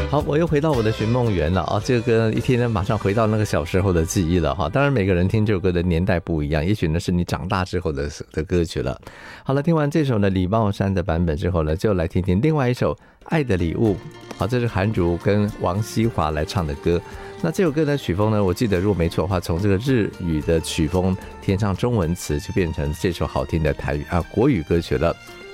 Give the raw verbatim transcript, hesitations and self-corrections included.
好，我又回到我的寻梦园了啊！这个歌一听呢，马上回到那个小时候的记忆了哈。当然，每个人听这首歌的年代不一样，也许呢是你长大之后的的歌曲了。好了，听完这首呢李茂山的版本之后呢，就来听听另外一首《爱的礼物》。好，这是韩竹跟王西华来唱的歌。那这首歌的曲风呢，我记得如果没错的话，从这个日语的曲风填上中文词，就变成这首好听的台语啊国语歌曲了。